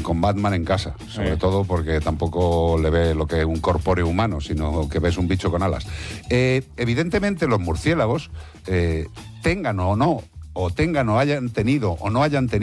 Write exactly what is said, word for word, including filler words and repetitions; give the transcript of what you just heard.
con Batman en casa, sobre sí. todo porque tampoco le ve lo que es un corpóreo humano, sino que ves un bicho con alas. Eh, evidentemente los murciélagos, eh, tengan o no, o tengan o hayan tenido o no hayan tenido